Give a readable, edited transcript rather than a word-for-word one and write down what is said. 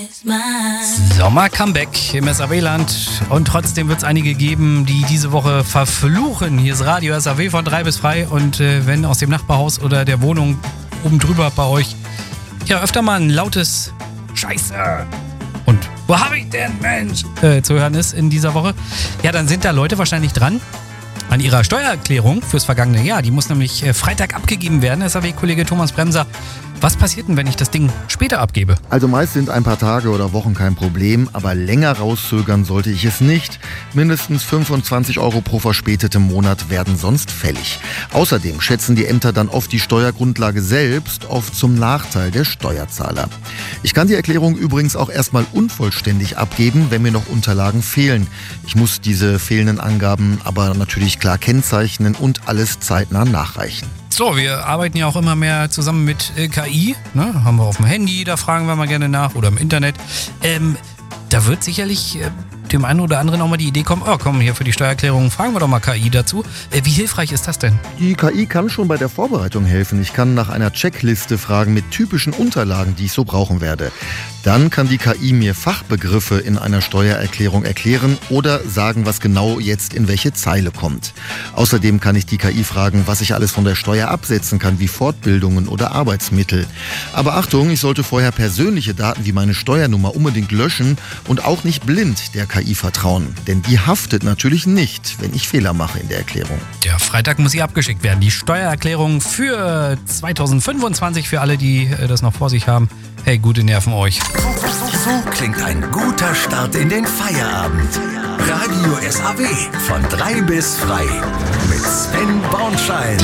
Sommer-Comeback im SAW-Land und trotzdem wird es einige geben, die diese Woche verfluchen. Hier ist Radio SAW von 3 bis frei und wenn aus dem Nachbarhaus oder der Wohnung oben drüber bei euch ja öfter mal ein lautes Scheiße und wo hab ich denn, Mensch, zu hören ist in dieser Woche, ja, dann sind da Leute wahrscheinlich dran an ihrer Steuererklärung fürs vergangene Jahr. Die muss nämlich Freitag abgegeben werden. SAW-Kollege Thomas Bremser. Was passiert denn, wenn ich das Ding später abgebe? Also meist sind ein paar Tage oder Wochen kein Problem, aber länger rauszögern sollte ich es nicht. Mindestens 25 € pro verspätetem Monat werden sonst fällig. Außerdem schätzen die Ämter dann oft die Steuergrundlage selbst, oft zum Nachteil der Steuerzahler. Ich kann die Erklärung übrigens auch erstmal unvollständig abgeben, wenn mir noch Unterlagen fehlen. Ich muss diese fehlenden Angaben aber natürlich klar kennzeichnen und alles zeitnah nachreichen. So, wir arbeiten ja auch immer mehr zusammen mit KI, ne? Haben wir auf dem Handy, da fragen wir mal gerne nach oder im Internet. Da wird sicherlich dem einen oder anderen auch mal die Idee kommen, oh komm, hier für die Steuererklärung fragen wir doch mal KI dazu. Wie hilfreich ist das denn? Die KI kann schon bei der Vorbereitung helfen. Ich kann nach einer Checkliste fragen mit typischen Unterlagen, die ich so brauchen werde. Dann kann die KI mir Fachbegriffe in einer Steuererklärung erklären oder sagen, was genau jetzt in welche Zeile kommt. Außerdem kann ich die KI fragen, was ich alles von der Steuer absetzen kann, wie Fortbildungen oder Arbeitsmittel. Aber Achtung, ich sollte vorher persönliche Daten wie meine Steuernummer unbedingt löschen und auch nicht blind der KI vertrauen. Denn die haftet natürlich nicht, wenn ich Fehler mache in der Erklärung. Ja, Freitag muss sie abgeschickt werden. Die Steuererklärung für 2025 für alle, die das noch vor sich haben. Hey, gute Nerven euch. So klingt ein guter Start in den Feierabend. Radio SAW von 3 bis frei mit Sven Bornschein.